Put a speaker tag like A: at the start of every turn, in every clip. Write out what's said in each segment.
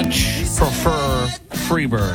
A: much prefer Freebird.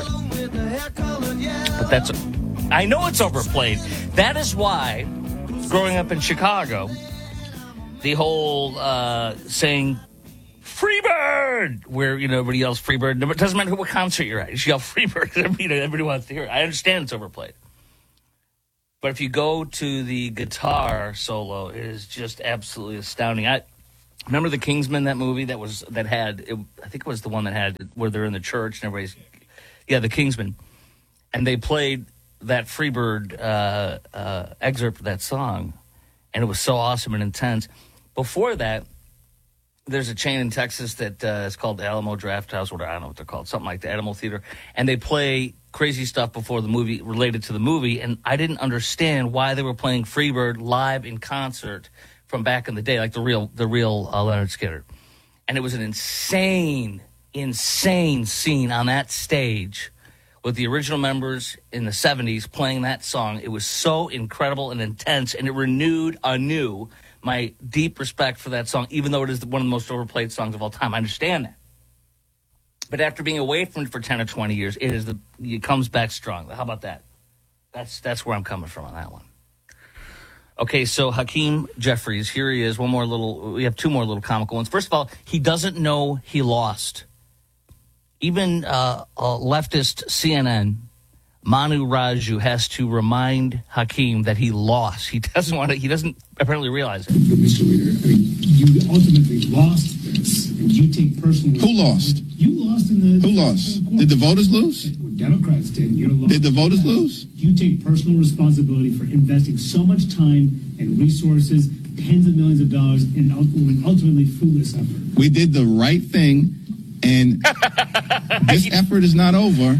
A: But I know it's overplayed. That is why, growing up in Chicago, the whole saying, Freebird, where, everybody yells Freebird. It doesn't matter what concert you're at. You just yell Freebird because everybody wants to hear it. I understand it's overplayed. But if you go to the guitar solo, it is just absolutely astounding. I remember the Kingsmen, that movie I think it was the one that had where they're in the church and everybody's, the Kingsmen. And they played that Freebird excerpt of that song, and it was so awesome and intense. Before that, there's a chain in Texas that is called Alamo Drafthouse, or I don't know what they're called, something like the Animal Theater, and they play crazy stuff before the movie related to the movie, and I didn't understand why they were playing Freebird live in concert from back in the day, like the real Lynyrd Skynyrd. And it was an insane scene on that stage with the original members in the 70s playing that song. It was so incredible and intense, and it renewed anew my deep respect for that song, even though it is one of the most overplayed songs of all time. I understand that. But after being away from it for 10 or 20 years, it comes back strong. How about that? That's where I'm coming from on that one. Okay, so Hakeem Jeffries, here he is. We have two more little comical ones. First of all, he doesn't know he lost. Even leftist CNN, Manu Raju, has to remind Hakeem that he lost. He doesn't apparently realize it.
B: Mr. Leader, you ultimately lost this, and you take personal...
C: Who lost?
B: You lost in the...
C: Who lost? Did the voters lose?
B: Democrats did. You're lost.
C: Did the voters lose?
B: You take personal responsibility for investing so much time and resources, tens of millions of dollars, in ultimately fruitless effort.
C: We did the right thing, and this effort is not over.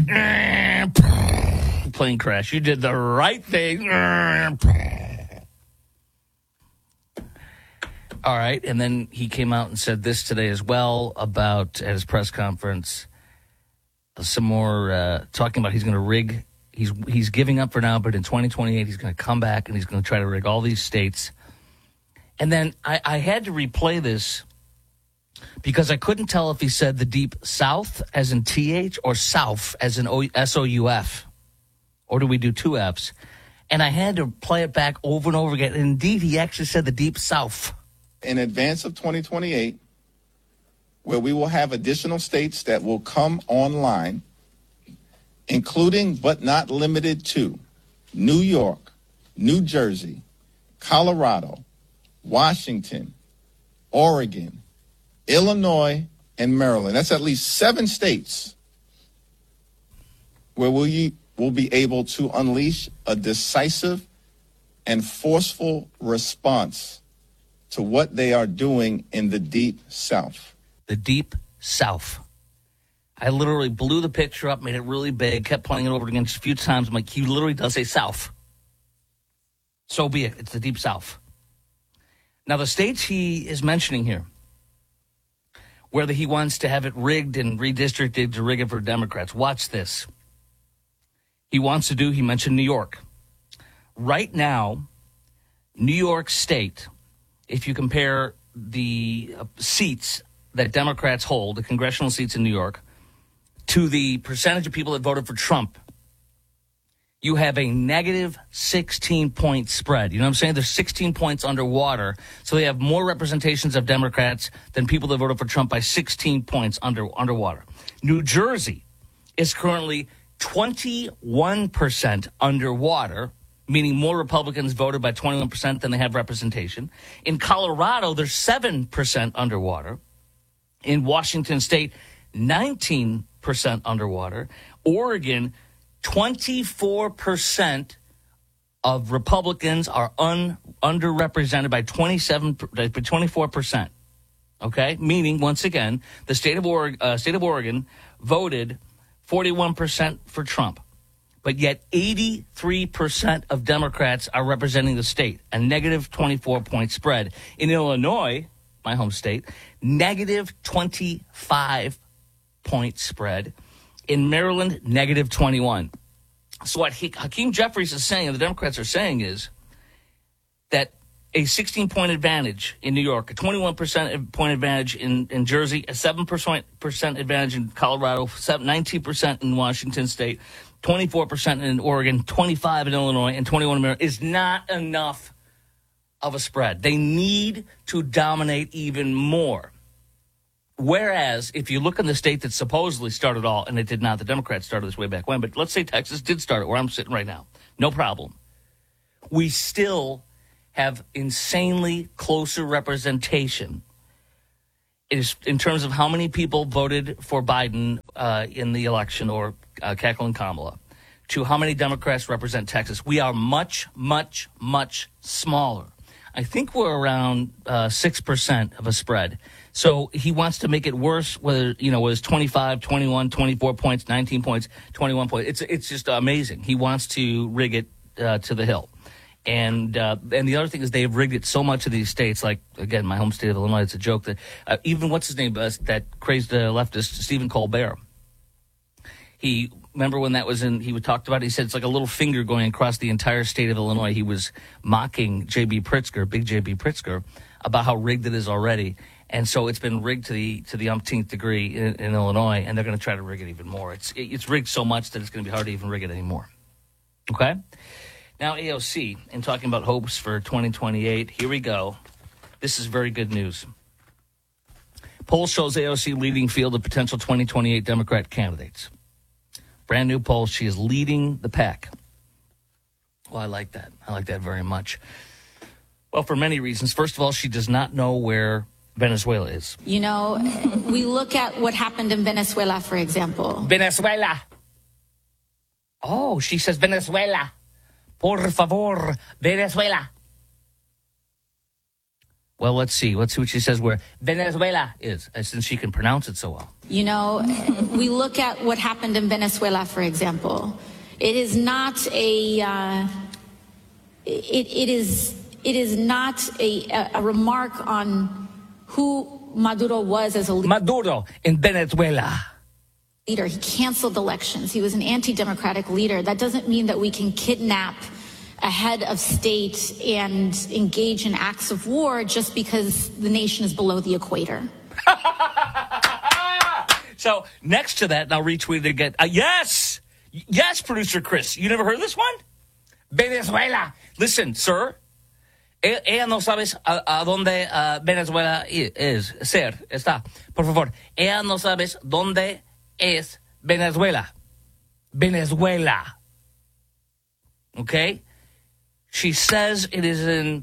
A: Plane crash. You did the right thing. All right, and then he came out and said this today as well at his press conference. Some more talking about he's going to rig. He's giving up for now, but in 2028 he's going to come back and he's going to try to rig all these states. And then I had to replay this because I couldn't tell if he said the Deep South as in TH or South as in SOUF. Or do we do two Fs? And I had to play it back over and over again. And indeed, he actually said the Deep South.
C: In advance of 2028, where we will have additional states that will come online, including but not limited to New York, New Jersey, Colorado, Washington, Oregon, Illinois, and Maryland. That's at least 7 states where we will be able to unleash a decisive and forceful response to what they are doing in the Deep South.
A: The Deep South. I literally blew the picture up, made it really big, kept playing it over again just a few times. I'm like, he literally does say South. So be it. It's the Deep South. Now, the states he is mentioning here, whether he wants to have it rigged and redistricted to rig it for Democrats, watch this. He mentioned New York. Right now, New York State, if you compare the seats that Democrats hold, the congressional seats in New York, to the percentage of people that voted for Trump, you have a negative 16-point spread. You know what I'm saying? There's 16 points underwater, so they have more representations of Democrats than people that voted for Trump by 16 points underwater. New Jersey is currently 21% underwater, meaning more Republicans voted by 21% than they have representation. In Colorado, they're 7% underwater. In Washington State, 19% underwater. Oregon, 24% of Republicans are underrepresented by 24%. Okay? Meaning, once again, the state of Oregon voted 41% for Trump. But yet 83% of Democrats are representing the state, a negative 24-point spread. In Illinois, my home state, negative 25-point spread. In Maryland, negative 21. So what Hakeem Jeffries is saying, and the Democrats are saying, is that a 16-point advantage in New York, a 21% point advantage in Jersey, a 7% advantage in Colorado, 19% in Washington State, 24% in Oregon, 25% in Illinois, and 21% in Maryland is not enough of a spread. They need to dominate even more. Whereas, if you look in the state that supposedly started all, and it did not, the Democrats started this way back when, but let's say Texas did start it, where I'm sitting right now, no problem. We still have insanely closer representation in terms of how many people voted for Biden in the election, or Kakel and Kamala, to how many Democrats represent Texas. We are much, much, much smaller. I think we're around 6% of a spread. So he wants to make it worse, whether, was 25, 21, 24 points, 19 points, 21 points. It's just amazing. He wants to rig it to the hill. And the other thing is they've rigged it so much of these states, like, again, my home state of Illinois, it's a joke that even, what's his name, that crazed leftist, Stephen Colbert. Remember when that was he talked about it, he said it's like a little finger going across the entire state of Illinois. He was mocking J.B. Pritzker, big J.B. Pritzker, about how rigged it is already. And so it's been rigged to the umpteenth degree in Illinois, and they're going to try to rig it even more. It's rigged so much that it's going to be hard to even rig it anymore. Okay? Now, AOC, in talking about hopes for 2028, here we go. This is very good news. Poll shows AOC leading field of potential 2028 Democrat candidates. Brand new poll. She is leading the pack. Well, I like that. I like that very much. Well, for many reasons. First of all, she does not know where Venezuela is.
D: We look at what happened in Venezuela, for example.
A: Venezuela. Oh, she says Venezuela. Por favor, Venezuela. Well, let's see. Let's see what she says where Venezuela is, since she can pronounce it so well.
D: We look at what happened in Venezuela, for example. It is not a remark on who Maduro was as a leader.
A: Maduro in Venezuela.
D: He canceled elections. He was an anti-democratic leader. That doesn't mean that we can kidnap a head of state and engage in acts of war just because the nation is below the equator.
A: So next to that, and I'll retweet it again. Yes, producer Chris. You never heard this one? Venezuela. Listen, sir. Ella no sabes a dónde Venezuela está. Por favor. Ella no sabes dónde es Venezuela. Venezuela. Okay? She says it is in,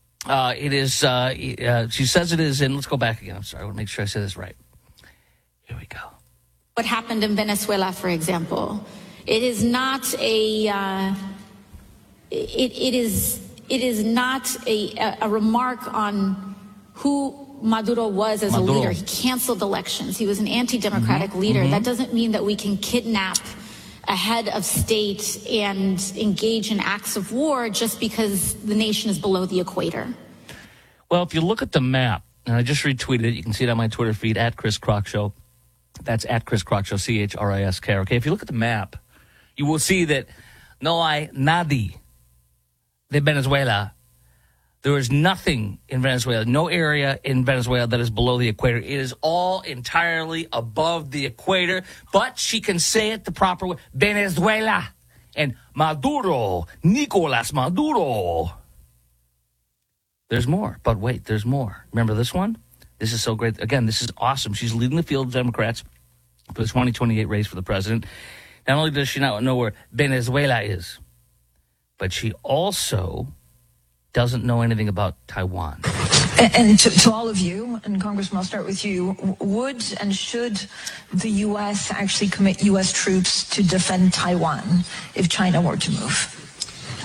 A: she says it is in, let's go back again. I'm sorry. I want to make sure I say this right. Here we go.
D: What happened in Venezuela, for example. It is not a, it is not a remark on who Maduro was as a leader. He canceled elections. He was an anti-democratic leader. That doesn't mean that we can kidnap a head of state and engage in acts of war just because the nation is below the equator.
A: Well, if you look at the map, and I just retweeted it, you can see it on my Twitter feed, at Chris Kroc Show. That's at Chris Kroc Show, CHRISK. Okay, if you look at the map, you will see that no hay nadie de Venezuela. There is nothing in Venezuela, no area in Venezuela that is below the equator. It is all entirely above the equator, but she can say it the proper way. Venezuela and Maduro, Nicolas Maduro. There's more, but wait, there's more. Remember this one? This is so great. Again, this is awesome. She's leading the field of Democrats for the 2028 race for the president. Not only does she not know where Venezuela is, but she also doesn't know anything about Taiwan.
E: And to all of you, and Congressman, I'll start with you, would and should the U.S. actually commit U.S. troops to defend Taiwan if China were to move?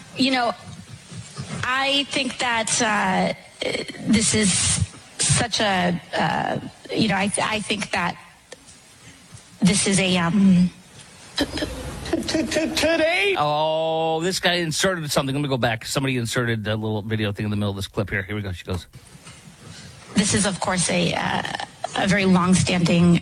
D: I think that this is such a, I think that this is a...
A: Today? Oh, this guy inserted something. Let me go back. Somebody inserted a little video thing in the middle of this clip here. Here we go. She goes.
D: This is, of course, a very long-standing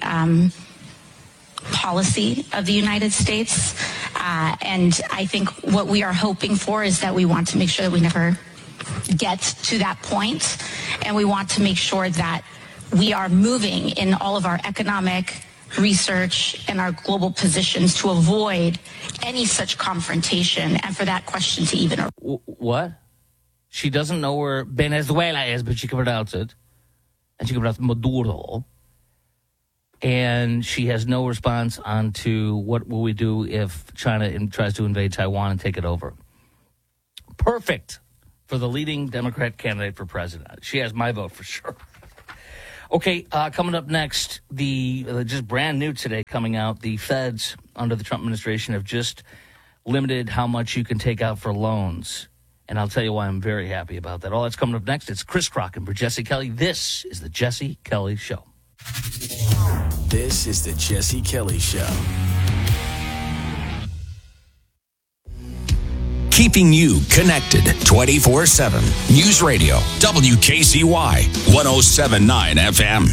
D: policy of the United States. And I think what we are hoping for is that we want to make sure that we never get to that point, and we want to make sure that we are moving in all of our economic research and our global positions to avoid any such confrontation, and for that question to even...
A: What? She doesn't know where Venezuela is, but she can pronounce it. And she can pronounce Maduro. And she has no response on to what will we do if China tries to invade Taiwan and take it over. Perfect for the leading Democrat candidate for president. She has my vote for sure. Okay, coming up next, just brand new today coming out, the feds under the Trump administration have just limited how much you can take out for loans. And I'll tell you why I'm very happy about that. All that's coming up next. It's Chris Crocker for Jesse Kelly. This is the Jesse Kelly Show.
F: This is the Jesse Kelly Show. Keeping you connected 24/7. News Radio, WKCY, 107.9 FM.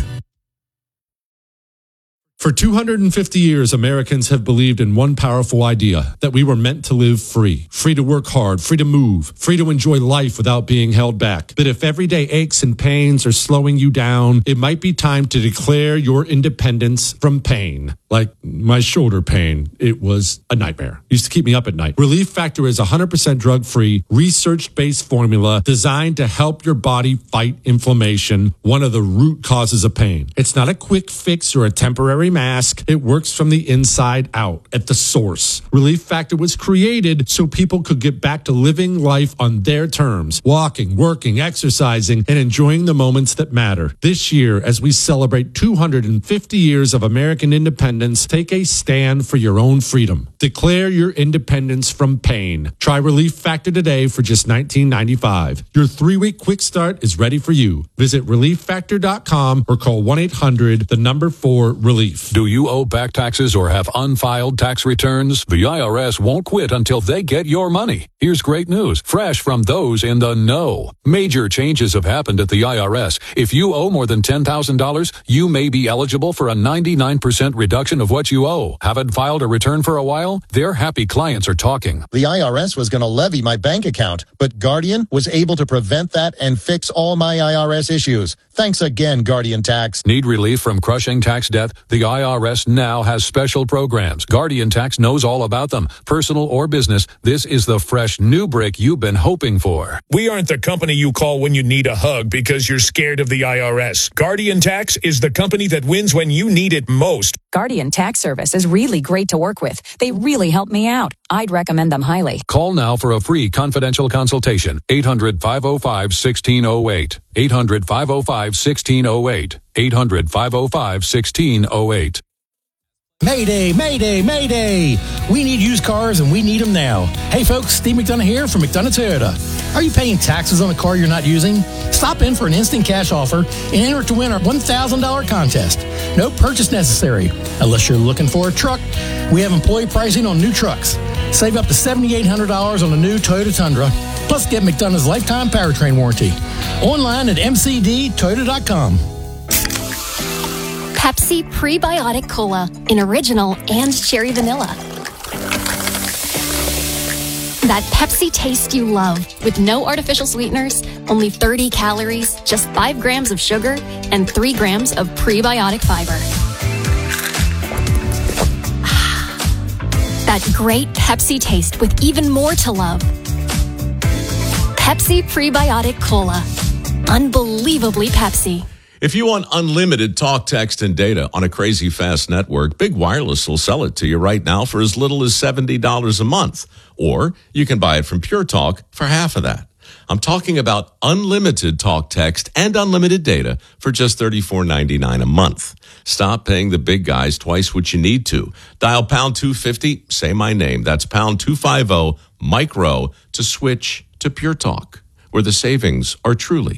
G: For 250 years, Americans have believed in one powerful idea, that we were meant to live free. Free to work hard, free to move, free to enjoy life without being held back. But if everyday aches and pains are slowing you down, it might be time to declare your independence from pain. Like my shoulder pain. It was a nightmare. It used to keep me up at night. Relief Factor is 100% drug-free, research-based formula designed to help your body fight inflammation, one of the root causes of pain. It's not a quick fix or a temporary mask. It works from the inside out at the source. Relief Factor was created so people could get back to living life on their terms, walking, working, exercising, and enjoying the moments that matter. This year, as we celebrate 250 years of American independence, take a stand for your own freedom. Declare your independence from pain. Try Relief Factor today for just $19.95. Your 3-week quick start is ready for you. Visit ReliefFactor.com or call 1-800-4-RELIEF.
H: Do you owe back taxes or have unfiled tax returns? The IRS won't quit until they get your money. Here's great news, fresh from those in the know. Major changes have happened at the IRS. If you owe more than $10,000, you may be eligible for a 99% reduction of what you owe. Haven't filed a return for a while? Their happy clients are talking.
I: The IRS was going to levy my bank account, but Guardian was able to prevent that and fix all my IRS issues. Thanks again, Guardian Tax.
H: Need relief from crushing tax debt? The IRS now has special programs. Guardian Tax knows all about them. Personal or business, this is the fresh new brick you've been hoping for.
J: We aren't the company you call when you need a hug because you're scared of the IRS. Guardian Tax is the company that wins when you need it most.
K: Guardian Tax Service is really great to work with. They really helped me out. I'd recommend them highly.
H: Call now for a free confidential consultation. 800-505-1608. 800-505-1608. 800-505-1608.
L: Mayday, mayday, mayday. We need used cars and we need them now. Hey folks, Steve McDonough here from McDonough Toyota. Are you paying taxes on a car you're not using? Stop in for an instant cash offer and enter to win our $1,000 contest. No purchase necessary. Unless you're looking for a truck, we have employee pricing on new trucks. Save up to $7,800 on a new Toyota Tundra. Plus get McDonough's lifetime powertrain warranty. Online at mcdtoyota.com.
M: Pepsi Prebiotic Cola in original and cherry vanilla. That Pepsi taste you love with no artificial sweeteners, only 30 calories, just 5 grams of sugar, and 3 grams of prebiotic fiber. That great Pepsi taste with even more to love. Pepsi Prebiotic Cola. Unbelievably Pepsi.
N: If you want unlimited talk, text, and data on a crazy fast network, Big Wireless will sell it to you right now for as little as $70 a month. Or you can buy it from Pure Talk for half of that. I'm talking about unlimited talk, text, and unlimited data for just $34.99 a month. Stop paying the big guys twice what you need to. Dial pound 250, say my name. That's pound 250 micro to switch to Pure Talk, where the savings are truly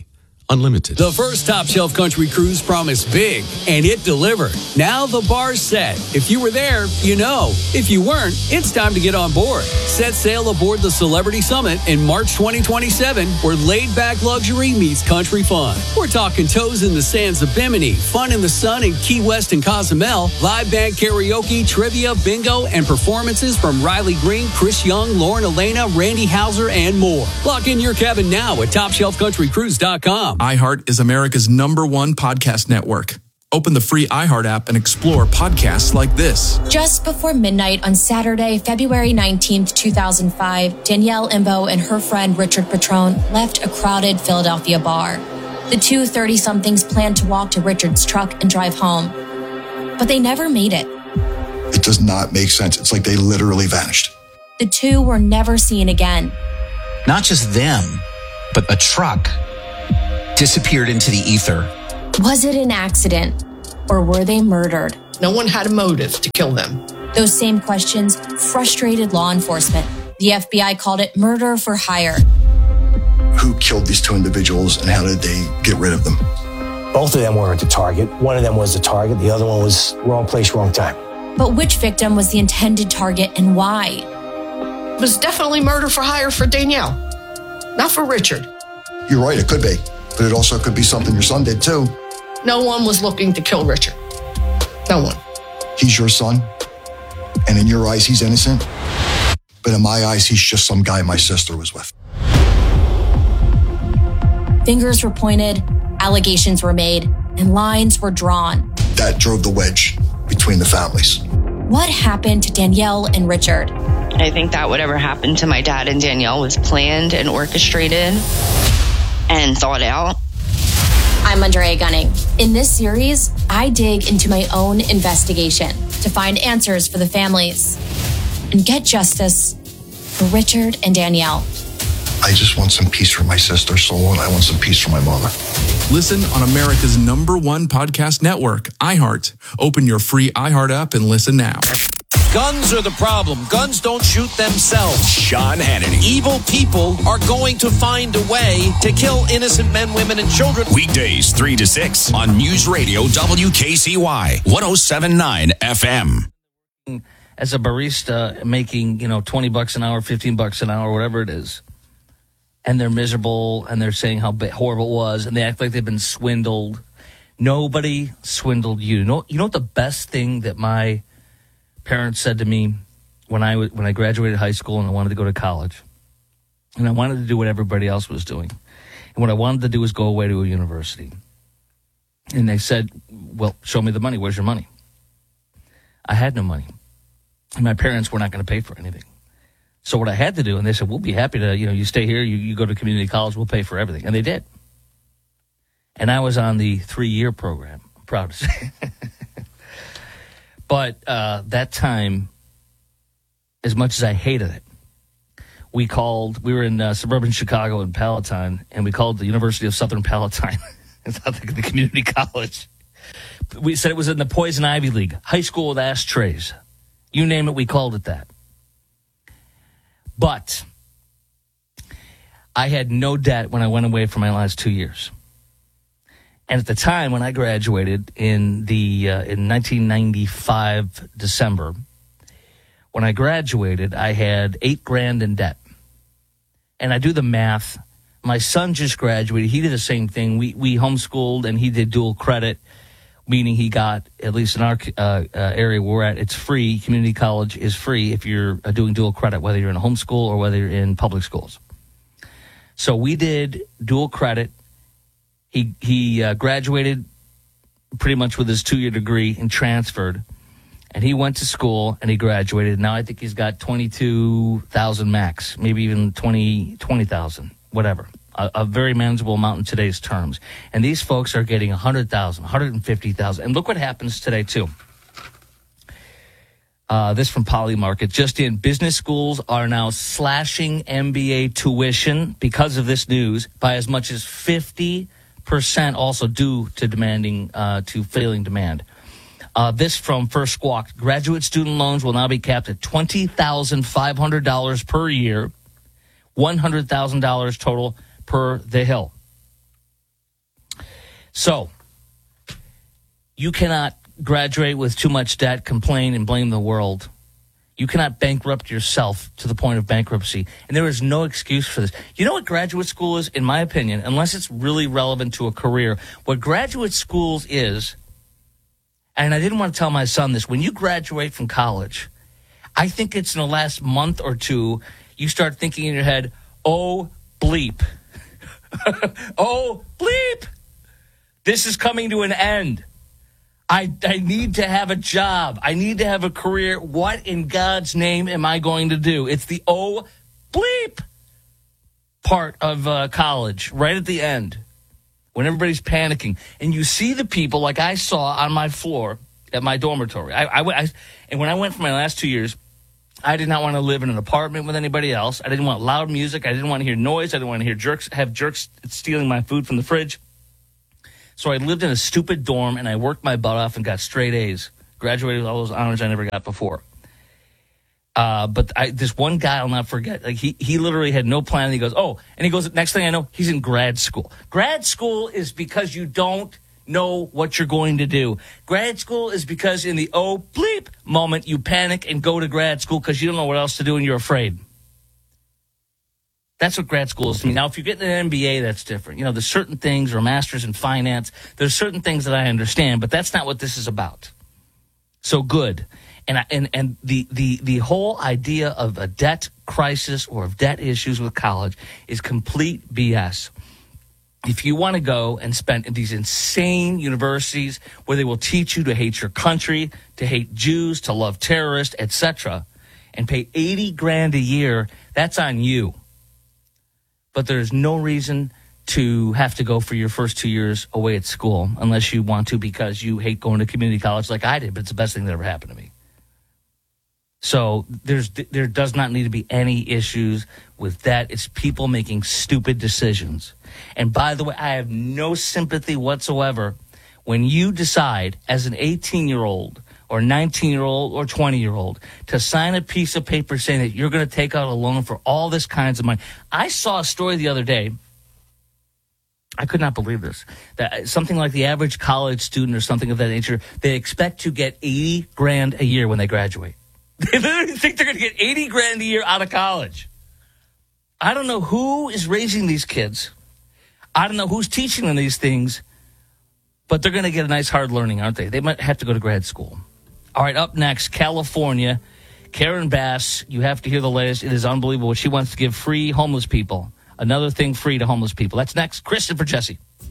N: Unlimited.
O: The first Top Shelf Country Cruise promised big, and it delivered. Now the bar's set. If you were there, you know. If you weren't, it's time to get on board. Set sail aboard the Celebrity Summit in March 2027, where laid-back luxury meets country fun. We're talking toes in the sands of Bimini, fun in the sun in Key West and Cozumel, live band karaoke, trivia, bingo, and performances from Riley Green, Chris Young, Lauren Elena, Randy Houser, and more. Lock in your cabin now at TopShelfCountryCruise.com.
P: iHeart is America's #1 podcast network. Open the free iHeart app and explore podcasts like this.
Q: Just before midnight on Saturday, February 19th, 2005, Danielle Imbo and her friend Richard Petrone left a crowded Philadelphia bar. The two 30-somethings planned to walk to Richard's truck and drive home, but they never made it.
R: It does not make sense. It's like they literally vanished.
Q: The two were never seen again.
S: Not just them, but a truck disappeared into the ether.
Q: Was it an accident, or were they murdered?
T: No one had a motive to kill them.
Q: Those same questions frustrated law enforcement. The FBI called it murder for hire.
R: Who killed these two individuals and how did they get rid of them?
U: Both of them weren't the target. One of them was the target. The other one was wrong place, wrong time.
Q: But which victim was the intended target and why?
T: It was definitely murder for hire for Danielle, not for Richard.
R: You're right, it could be. But it also could be something your son did too.
T: No one was looking to kill Richard. No one.
R: He's your son, and in your eyes, he's innocent. But in my eyes, he's just some guy my sister was with.
Q: Fingers were pointed, allegations were made, and lines were drawn.
R: That drove the wedge between the families.
Q: What happened to Danielle and Richard?
V: I think that whatever happened to my dad and Danielle was planned and orchestrated and thought out.
Q: I'm Andrea Gunning. In this series, I dig into my own investigation to find answers for the families and get justice for Richard and Danielle.
R: I just want some peace for my sister's soul, and I want some peace for my mother.
P: Listen on America's #1 podcast network, iHeart. Open your free iHeart app and listen now.
W: Guns are the problem. Guns don't shoot themselves.
F: Sean Hannity.
W: Evil people are going to find a way to kill innocent men, women, and children.
F: Weekdays 3 to 6 on News Radio WKCY 107.9 FM.
A: As a barista making, $20 an hour, $15 an hour, whatever it is. And they're miserable and they're saying how horrible it was and they act like they've been swindled. Nobody swindled you. You know what the best thing that my parents said to me when I graduated high school and I wanted to go to college, and I wanted to do what everybody else was doing, and what I wanted to do was go away to a university, and they said, well, show me the money. Where's your money? I had no money, and my parents were not going to pay for anything. So what I had to do, and they said, we'll be happy to, you stay here, you go to community college, we'll pay for everything, and they did. And I was on the 3-year program, I'm proud to say. But that time, as much as I hated it, we were in suburban Chicago in Palatine, and we called the University of Southern Palatine. It's not the community college. We said it was in the Poison Ivy League, high school with ashtrays. You name it, we called it that. But I had no debt when I went away for my last 2 years. And at the time when I graduated in 1995 December, when I graduated, I had $8,000 in debt. And I do the math. My son just graduated. He did the same thing. We homeschooled, and he did dual credit, meaning he got, at least in our area where we're at, it's free. Community college is free if you're doing dual credit, whether you're in a homeschool or whether you're in public schools. So we did dual credit. He graduated pretty much with his 2-year degree and transferred. And he went to school and he graduated. Now I think he's got 22,000 max, maybe even 20,000, whatever. A very manageable amount in today's terms. And these folks are getting 100,000, 150,000. And look what happens today, too. This from Polymarket. Just in, business schools are now slashing MBA tuition because of this news by as much as 50%, also due to failing demand. This from First Squawk. Graduate student loans will now be capped at $20,500 per year, $100,000 total per the Hill. So, you cannot graduate with too much debt, complain, and blame the world. You cannot bankrupt yourself to the point of bankruptcy. And there is no excuse for this. You know what graduate school is, in my opinion, unless it's really relevant to a career? What graduate schools is, and I didn't want to tell my son this, when you graduate from college, I think it's in the last month or two, you start thinking in your head, oh, bleep. Oh, bleep. This is coming to an end. I need to have a job. I need to have a career. What in God's name am I going to do? It's the oh, bleep part of college, right at the end, when everybody's panicking. And you see the people like I saw on my floor at my dormitory. And when I went for my last 2 years, I did not want to live in an apartment with anybody else. I didn't want loud music. I didn't want to hear noise. I didn't want to hear jerks stealing my food from the fridge. So I lived in a stupid dorm, and I worked my butt off and got straight A's. Graduated with all those honors I never got before. But this one guy I'll not forget. Like he literally had no plan. And he goes, oh, and he goes, next thing I know, he's in grad school. Grad school is because you don't know what you're going to do. Grad school is because in the oh, bleep moment, you panic and go to grad school because you don't know what else to do and you're afraid. That's what grad school is to me. Now, if you get an MBA, that's different. You know, there's certain things, or a master's in finance, there's certain things that I understand, but that's not what this is about. So good. And the whole idea of a debt crisis or of debt issues with college is complete BS. If you want to go and spend in these insane universities where they will teach you to hate your country, to hate Jews, to love terrorists, etc., and pay $80,000 a year, that's on you. But there's no reason to have to go for your first 2 years away at school unless you want to because you hate going to community college like I did, but it's the best thing that ever happened to me. So there does not need to be any issues with that. It's people making stupid decisions. And by the way, I have no sympathy whatsoever when you decide as an 18-year-old or 19-year-old or 20-year-old to sign a piece of paper saying that you're going to take out a loan for all this kinds of money. I saw a story the other day. I could not believe this. That something like the average college student or something of that nature, they expect to get $80,000 a year when they graduate. They literally think they're going to get $80,000 a year out of college. I don't know who is raising these kids. I don't know who's teaching them these things, but they're going to get a nice hard learning, aren't they? They might have to go to grad school. All right, up next, California. Karen Bass, you have to hear the latest. It is unbelievable. She wants to give free homeless people. Another thing free to homeless people. That's next. Kristen for Jesse.